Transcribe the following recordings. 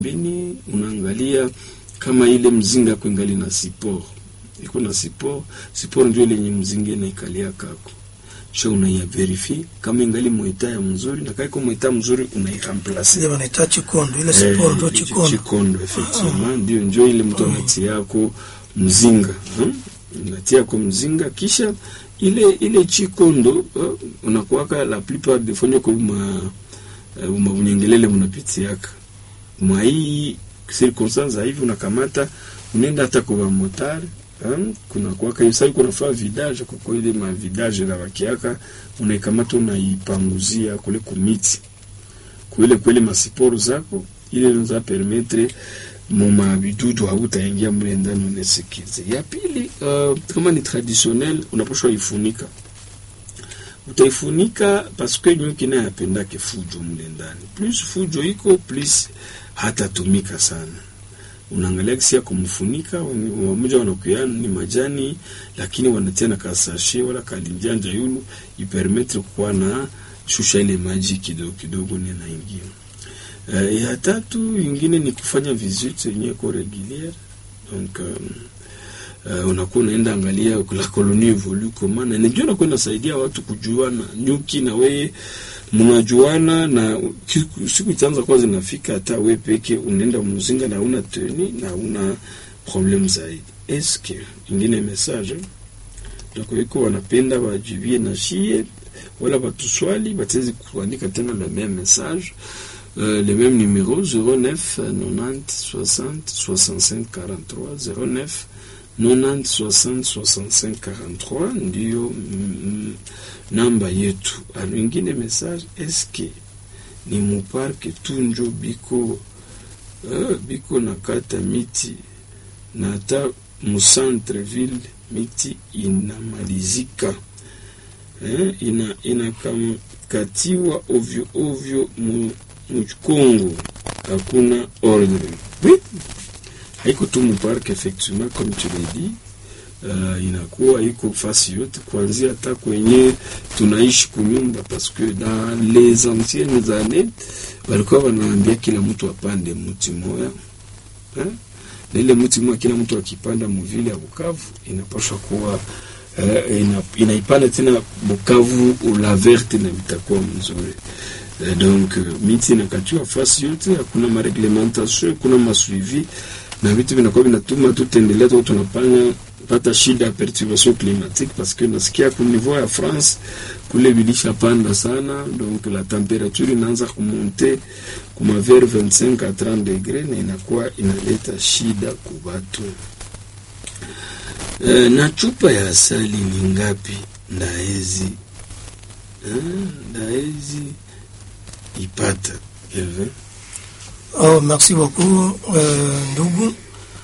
bini unaangalia kama ile mzinga kuingali na siporo. Iko na siporo ndio ile yenye mzinga na ikalia kako. Kisha unaya verify kama ingali mwita ya mzuri na kaiko mwita mzuri unairamplace. Ile wanaita chikondo, ile siporo ndio chikondo. Chikondo effectivement ndio ile mtu anatia yako mzinga. Unatia kwa mzinga kisha ile chikondo unakuwaka la plupart des fois kwa unyengelele mnapitiaka. Mwa hii circonstance hivi unakamata unaenda hata kwa motari kuna kuwaka hiyo sasa kuna faa vidage kwa ile ma vidage la wakiaka unaikamata unaipanguzia kule kumiti kule masiporo zako ile inaweza permettre moma bidudu hautaingia mle ndani unasikize. Ya pili kama ni traditionnel unaposhwa ifunika. Utaifunika parce que nyuki na yapenda ke fujo mle ndani. Plus fujo iko plus hata tumika sana. Unaangalia kisia kumfunika mmoja wanakuya ni majani lakini wanatia na kasashe wala kalinjanja yulu ipermettre kuwa na shusha ile maji kidogo ni naingia. Ya tatu ingine ni kufanya visite yenye ko reguliere. Donc unakuwa unaenda angalia la colonie evolue comment na ndio unakwenda saidia watu kujuana nyuki na wewe mnajuana na siku itaanza kwanza zinafika hata wewe peke unaenda mzinga na una teni na una problem zaidi. Eske ingine message donc wiko wanapenda wajibie na shie wala watu swali batezi kuandika tena le même message le même numéro 09 90 60 65 43 09 90 60 65 43 ndio namba yetu. Alingine message eske ni muparke tunjo biko na kata miti na ta mu centre ville miti inamalizika ina kama katiwa ovyo mu Kongo hakuna ordre. Oui, haiko tu muparke effectivement comme tu l'as dit. Inakuwa iko fasi yote kuanzia hata kwenye tunaishi kunyumba parce que dans les anciennes années walikuwa wanaambia kila mtu apande mti moja na ile mti moja kila mtu akipanda mvile ya Bukavu inapaswa kuwa inaipanda tena Bukavu la verte na itakuwa mzuri. Donc miti inakatiwa fasi yote, hakuna ma reglementation, kuna masuivi na vitu vinakuwa vinatuma tutendelea tu tunapanya pata shida ya perturbation climatique parce que nasikia kwa niveau ya France kule bilisha panda sana, donc la température inaanza kumonter kuma vers 25 à 30 degrés na inakuwa inaleta shida kwa watu. Na chupa ya asali ni ngapi ndaezi ipata Elve? Merci beaucoup ndugu.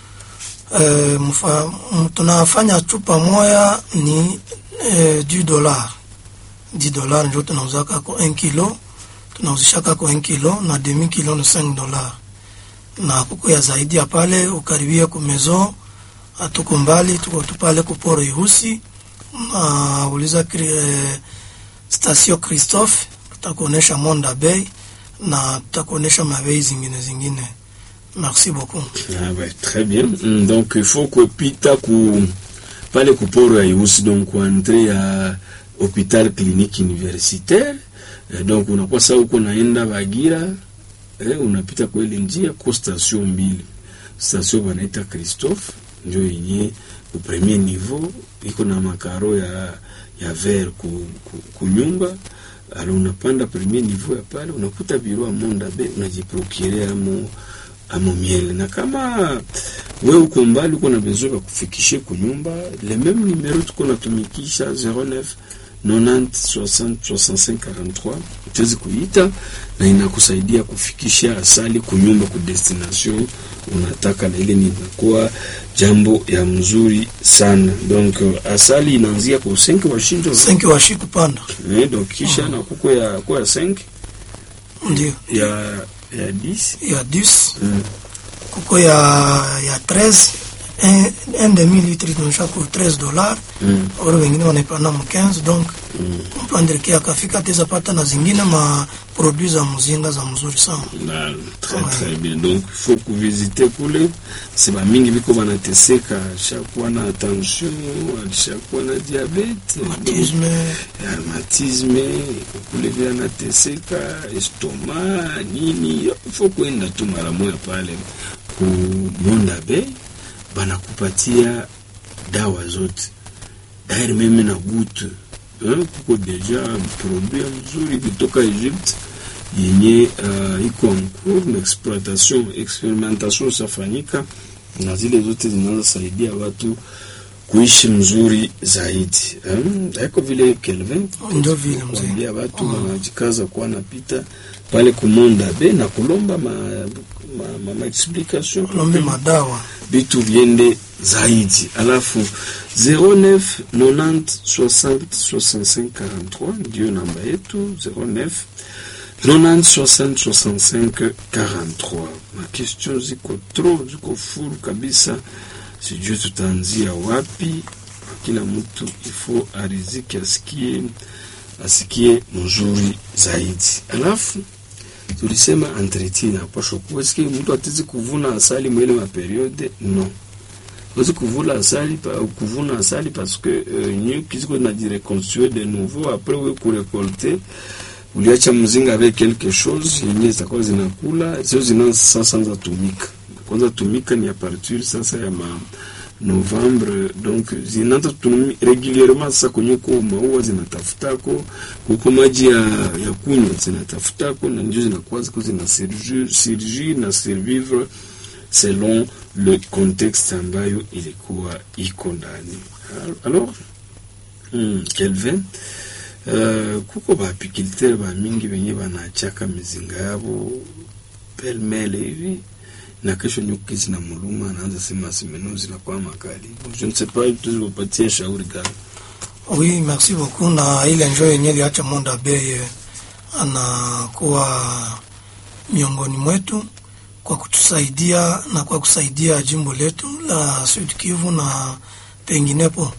Tunafanya chupa moya ni $10. $10 ndio tunauzaka kwa 1 kilo. Tunauzishaka kwa 1 kilo na demi kilo ni $5. Na kuko ya zaidi ya pale ukaribia kwa maison atuko mbali tuko pale kuporo Ihusi na uliza station Christophe tutakuonesha Monda Bay na tutakuonesha mabei zingine. Merci beaucoup. Ah ouais, très bien. Donc il faut que pita pale kuporo Ihusi donc entrer à hôpital clinique universitaire. Donc unakuwa sasa uko naenda Bagira unapita kwa ile njia kwa station mbili. Station banaita Christophe ndio yenye au premier niveau iko na makaro ya vert kunyumba. Alors unapanda premier niveau ya pale unakuta biro Monda Bay unajiprocurer amo miele na kama wewe uko mbali uko na besoin ya kufikishia kunyumba le même numéro tuko natumikisha 09 90 60 65 43 utaweza kuita na inakusaidia kufikisha asali kunyumba ku destination unataka, na ile ni inakuwa jambo ya mzuri sana. Donc asali inaanzia kwa 5 washinjo 5 washiku panda donc kisha na kuko ya 5 ndio ya 10 kuko ya 13 un demi-litre inaonyesha ku $13, oro wengine wanaipana mu 15, donc comprendre que akafika teza pata na zingine ma produits za muzinga za mzuri sana. Très bien. Donc il faut que visiter kule, c'est ba mingi biko banateseka, chaque na tension, chaque na diabète, rhumatisme, kule vya nateseka, estomac, nini, il faut kwenda tu mara moja pale ku Monda Bay banakupatia dawa zote. Dairi meme na butu kuko deja produit mzuri kutoka Egypte yenye iko en cours na experimentation safanyika, na zile zote zinazosaidia watu kuishi mzuri zaidi. Haiko vile Kelvin ndio vile mzee watu wanajikaza kuwa napita pale ku Monda Bay na kulomba ma explication kulomba madawa bitu viende zaidi. Alafu 09 90 60 65 43 ndio namba yetu, 09 90 60 65 43. Ma question ziko full kabisa, sijui tutaanzia wapi. Kila mtu ifo ariziki asikie mzuri zaidi. Alafu tulisema entretien na pasho kwa eske mtu atizi kuvuna asali mwele ma periode non. Ozi kuvuna asali parce que nyuki ziko na di reconstruire de nouveau après we ku récolter uliacha mzinga avec quelque chose yenye zitakuwa zinakula sio sasa tumika. Kwanza tumika ni a partir sasa ya Novembre, donc zinanza régulièrement sasa kwenye kwa maua zinatafutako huko maji ya kunywa zinatafutako na ndio zinakuwa ziko zina surgir na survivre selon le contexte ambayo ilikuwa iko ndani. Alors Kelvin, kuko ba apiculteur ba mingi wenye banachaka mizinga yabo pelle-melle hivi na kesho nyuki zina muluma anaanza sema semeno zinakuwa makali. Je ne sais pas, tu veux patia shauri gani? Oui, merci beaucoup. Na ile njoo yenyewe iliacha Monda Bay anakuwa miongoni mwetu kwa kutusaidia na kwa kusaidia jimbo letu la Sud Kivu na penginepo.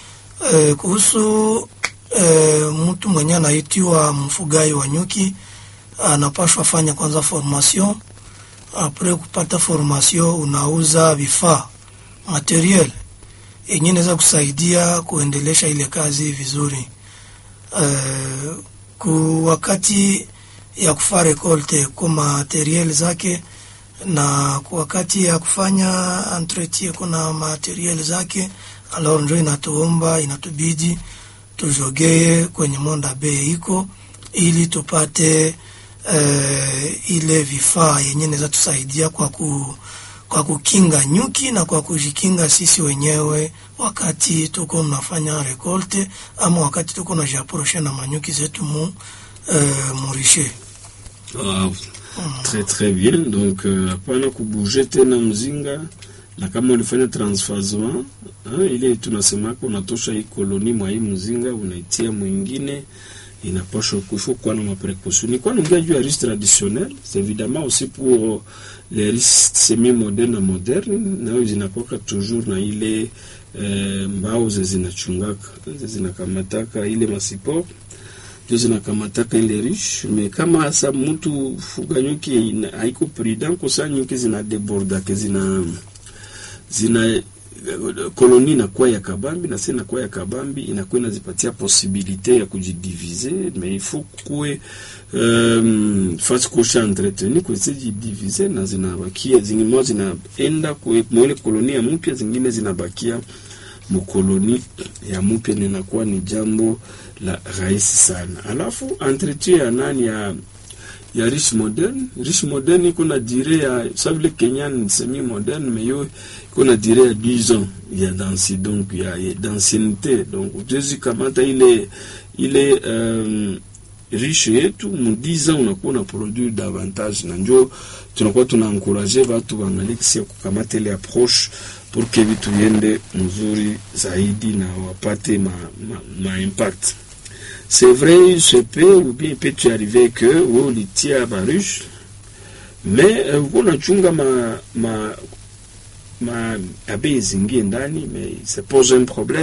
Kuhusu mtu mwenye anaitiwa mfugai wa nyuki anapaswa fanya kwanza formation. Après kupata formation unauza vifaa materiel yenye inaweza kusaidia kuendelesha ile kazi vizuri. Wakati ya kufanya rekolte kwa materiel zake na kwa wakati ya kufanya entretien kuna materiel zake, alors ndio inatubidi tujogee kwenye Monda Bay iko ili tupate ile vifaa yenye inaweza tusaidia kwa kukinga nyuki na kwa kujikinga sisi wenyewe wakati tuko tunafanya rekolte ama wakati tuko tunajiapprocher na manyuki zetu murishe. Très très bien. Donc hapana kubouger tena mzinga, na kama ulifanya transfasement ile tunasema unatosha hii koloni mwa hii mzinga unaitia mwingine, inapaswa kuwa na précaution. Ni kwa nungia juu ya risque traditionnel, c'est évidemment aussi pour les risques semi-modernes et modernes, na zinakuwa toujours na ile mbao zinachungaka, zinakamataka ile masiport, zinakamataka ile riche, mais kama asa mtu fuga nyuki haiko prudent kusa nyuki zina deborda ke zina koloni na kwa ya kabambi na sena kwa ya kabambi inakuwa inazipatia possibilité ya kujidiviser, mais il faut kuwe fasi kusha entreteni kwa zijidiviser na zinabakia zingine zinaenda kwa mwele koloni ya mpya, zingine zinabakia mkoloni ya mpya, inakuwa ni jambo la rahisi sana. Alafu entretien ya nani ya riche moderne iko na durée ya savile Kenyan semi moderne, mais yo iko na durée ya 10 ans ya densité, donc ya d'ancienneté. Donc jezi kamata ile riche yetu mu 10 ans unakuwa na produire davantage, na ndio tunakuwa tunaencourager watu waangalie kisi kukamata ile approche pour que vitu yende mzuri zaidi na wapate ma impact. C'est vrai, il se peut, ou bien il peut arriver que on les tient à baruche, mais on a chunga ma abeilles zingie ndani, mais ça pose un problème.